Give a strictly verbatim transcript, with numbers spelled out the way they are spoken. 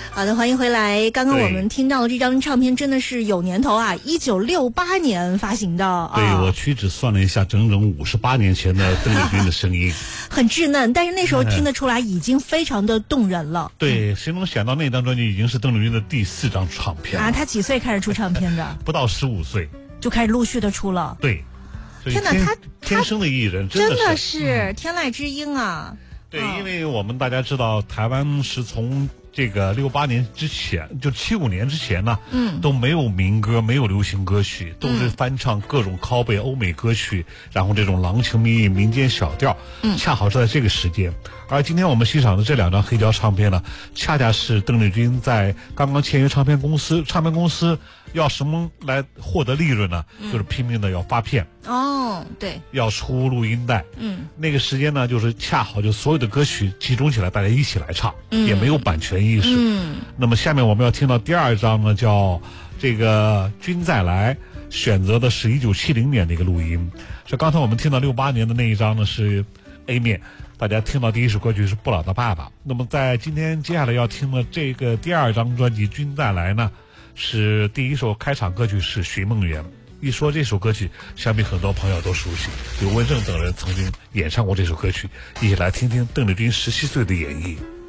好的，欢迎回来。刚刚我们听到的这张唱片真的是有年头啊，一九六八年发行的。 对、 啊、 我屈指算了一下，整整五十八年前的邓丽君的声音， 很稚嫩，但是那时候听得出来已经非常的动人了。 对，谁能想到那张专辑已经是邓丽君的第四张唱片啊？她几岁开始出唱片的？ 不到十五岁就开始陆续的出了。 对， 天哪，他天生的艺人， 真的是， 真的是、嗯、天籁之音啊！ 对、哦，因为我们大家知道，台湾是从这个六八年之前，就七五年之前呢，嗯，都没有民歌，没有流行歌曲，都是翻唱各种拷贝欧美歌曲，嗯、然后这种郎情蜜意、民间小调，嗯，恰好是在这个时间。而今天我们欣赏的这两张黑胶唱片呢，恰恰是邓丽君在刚刚签约唱片公司，唱片公司要什么来获得利润呢？嗯、就是拼命的要发片。 哦，对， 要出录音带。 嗯， 那个时间呢，就是恰好就所有的歌曲集中起来，大家一起来唱，嗯、也没有版权意识。 嗯， 那么下面我们要听到第二张呢，叫这个《君再来》，选择的是一九七零年的一个录音。这刚才我们听到六八年的那一张呢是 A 面。大家听到第一首歌曲是《不老的爸爸》，那么在今天接下来要听的这个第二张专辑《君再来》呢，是第一首开场歌曲是《寻梦园》。一说这首歌曲，想必很多朋友都熟悉，刘文正等人曾经演唱过这首歌曲，一起来听听邓丽君十七岁的演绎。